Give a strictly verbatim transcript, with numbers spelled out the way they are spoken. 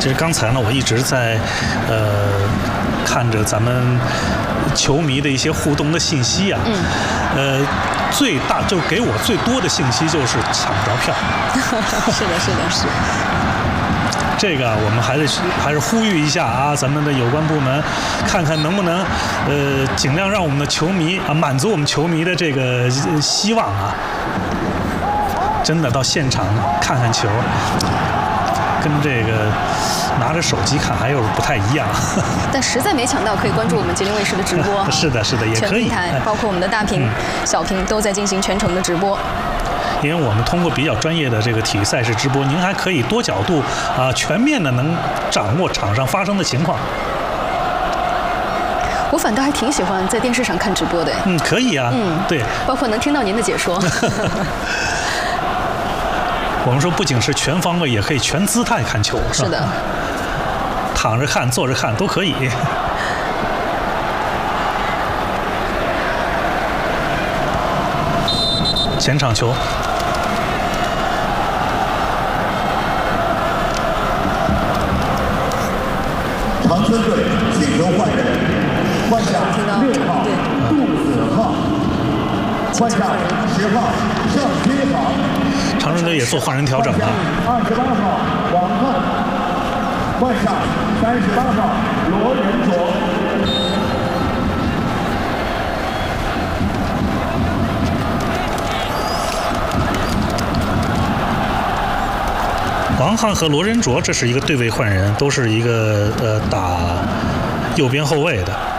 其实刚才呢，我一直在呃看着咱们球迷的一些互动的信息啊， 嗯， 呃，最大就给我最多的信息就是抢不着票。 是的，是的，是。 这个我们还是还是呼吁一下啊，咱们的有关部门，看看能不能呃尽量让我们的球迷啊满足我们球迷的这个希望啊，真的到现场看看球，跟这个拿着手机看还有不太一样。 但实在没抢到，可以关注我们吉林卫视的直播。 是的，是的，也可以。 全平台包括我们的大屏、嗯、小屏都在进行全程的直播。 因为我们通过比较专业的这个体育赛事直播，您还可以多角度啊、呃、全面的能掌握场上发生的情况。 我反倒还挺喜欢在电视上看直播的。 嗯，可以啊。 嗯， 对， 包括能听到您的解说。 我们说不仅是全方位，也可以全姿态看球。 是的。 躺着看、坐着看都可以。前场球， 长春队请求换人，换下六号杜子浩，换下十号尚军航。 长春队也做换人调整了。 二十八号王浩，换下三十八号罗仁卓。 王翰和罗仁卓，这是一个对位换人，都是一个呃打右边后卫的。